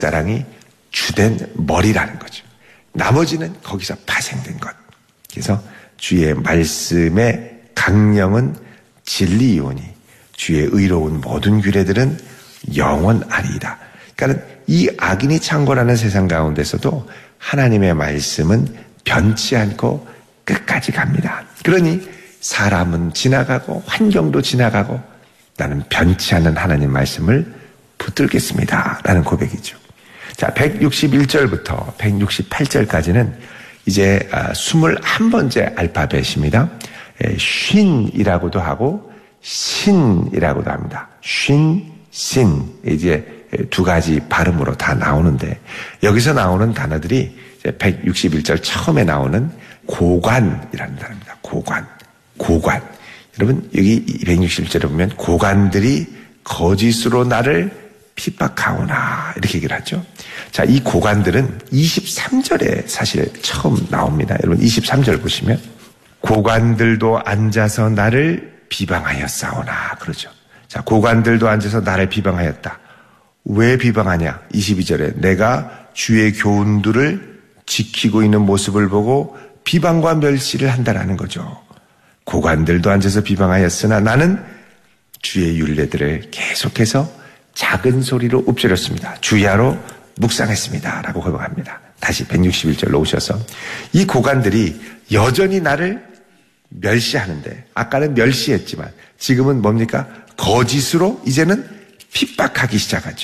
사랑이 주된 머리라는 거죠. 나머지는 거기서 파생된 것. 그래서 주의 말씀의 강령은 진리이오니 주의 의로운 모든 규례들은 영원하리이다. 그러니까 이 악인이 창궐하는 세상 가운데서도 하나님의 말씀은 변치 않고 끝까지 갑니다. 그러니 사람은 지나가고 환경도 지나가고 나는 변치 않는 하나님 말씀을 붙들겠습니다 라는 고백이죠. 자, 161절부터 168절까지는 이제 21번째 알파벳입니다. 쉰이라고도 하고 신이라고도 합니다. 쉰, 신. 이제 두 가지 발음으로 다 나오는데 여기서 나오는 단어들이 161절 처음에 나오는 고관이라는 단어입니다. 고관. 여러분 여기 161절에 보면 고관들이 거짓으로 나를 핍박하오나 이렇게 얘기를 하죠. 자, 이 고관들은 23절에 사실 처음 나옵니다. 여러분 23절 보시면 고관들도 앉아서 나를 비방하였사오나 그러죠. 자, 고관들도 앉아서 나를 비방하였다. 왜 비방하냐? 22절에 내가 주의 교훈들을 지키고 있는 모습을 보고 비방과 멸시를 한다라는 거죠. 고관들도 앉아서 비방하였으나 나는 주의 율례들을 계속해서 작은 소리로 읊조렸습니다. 주야로 묵상했습니다. 라고 고백합니다. 다시 161절로 오셔서 이 고관들이 여전히 나를 멸시하는데 아까는 멸시했지만 지금은 뭡니까? 거짓으로 이제는 핍박하기 시작하죠.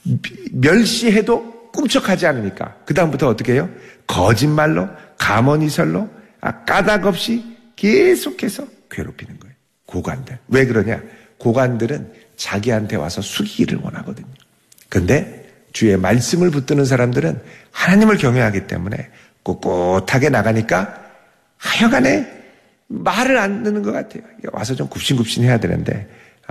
멸시해도 꿈쩍하지 않으니까 그 다음부터 어떻게 해요? 거짓말로 가머니설로 까닭없이 계속해서 괴롭히는 거예요. 고관들. 왜 그러냐? 고관들은 자기한테 와서 숙이기를 원하거든요. 그런데 주의 말씀을 붙드는 사람들은 하나님을 경외하기 때문에 꼿꼿하게 나가니까 하여간에 말을 안 듣는 것 같아요. 와서 좀 굽신굽신 해야 되는데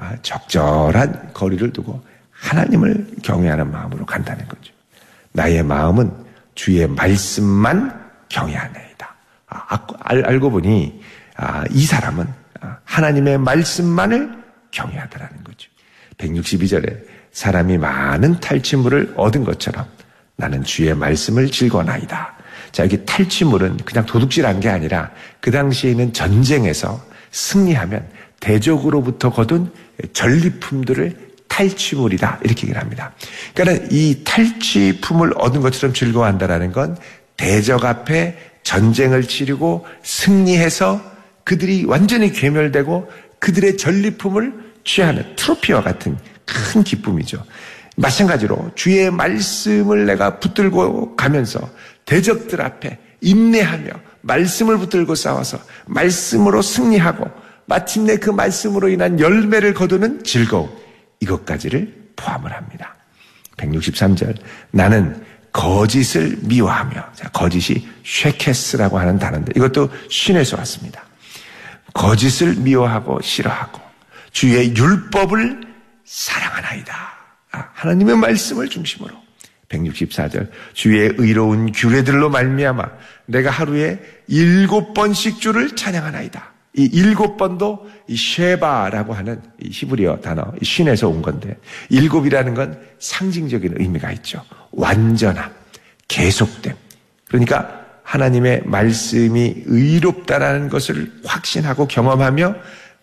적절한 거리를 두고 하나님을 경외하는 마음으로 간다는 거죠. 나의 마음은 주의 말씀만 경외하나이다. 알고 보니 이 사람은 하나님의 말씀만을 경외하더라는 거죠. 162절에 사람이 많은 탈취물을 얻은 것처럼 나는 주의 말씀을 즐거나이다. 자, 여기 탈취물은 그냥 도둑질한 게 아니라 그 당시에는 전쟁에서 승리하면 대적으로부터 거둔 전리품들을 탈취물이다 이렇게 얘기를 합니다. 그러니까 이 탈취품을 얻은 것처럼 즐거워한다라는 건 대적 앞에 전쟁을 치르고 승리해서 그들이 완전히 괴멸되고 그들의 전리품을 취하는 트로피와 같은 큰 기쁨이죠. 마찬가지로 주의 말씀을 내가 붙들고 가면서 대적들 앞에 인내하며 말씀을 붙들고 싸워서 말씀으로 승리하고 마침내 그 말씀으로 인한 열매를 거두는 즐거움, 이것까지를 포함을 합니다. 163절 나는 거짓을 미워하며, 자, 거짓이 쉐케스라고 하는 단어인데 이것도 신에서 왔습니다. 거짓을 미워하고 싫어하고 주의 율법을 사랑하나이다. 하나님의 말씀을 중심으로. 164절 주의 의로운 규례들로 말미암아 내가 하루에 7번씩 주를 찬양하나이다. 이 7번도 이 쉐바라고 하는 이 히브리어 단어 이 신에서 온 건데 7이라는 건 상징적인 의미가 있죠. 완전함, 계속됨. 그러니까 하나님의 말씀이 의롭다라는 것을 확신하고 경험하며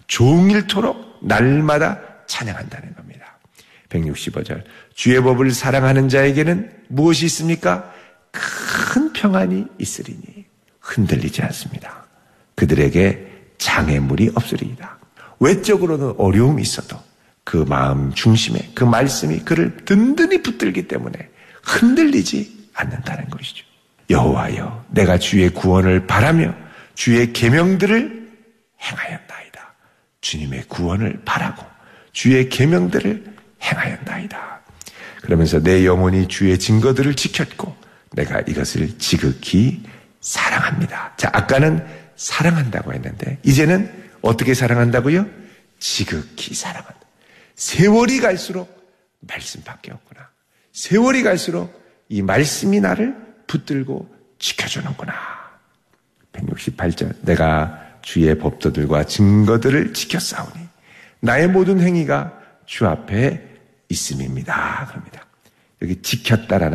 종일토록 날마다 찬양한다는 겁니다. 165절 주의 법을 사랑하는 자에게는 무엇이 있습니까? 큰 평안이 있으리니 흔들리지 않습니다. 그들에게 장애물이 없으리이다. 외적으로는 어려움이 있어도 그 마음 중심에 그 말씀이 그를 든든히 붙들기 때문에 흔들리지 않는다는 것이죠. 여호와여 내가 주의 구원을 바라며 주의 계명들을 행하였나이다. 주님의 구원을 바라고 주의 계명들을 행하였나이다. 그러면서 내 영혼이 주의 증거들을 지켰고 내가 이것을 지극히 사랑합니다. 자, 아까는 사랑한다고 했는데 이제는 어떻게 사랑한다고요? 지극히 사랑한다. 세월이 갈수록 말씀밖에 없구나. 세월이 갈수록 이 말씀이 나를 붙들고 지켜주는구나. 168절 내가 주의 법도들과 증거들을 지켰사오니 나의 모든 행위가 주 앞에 있음입니다. 그럽니다. 여기 지켰다라는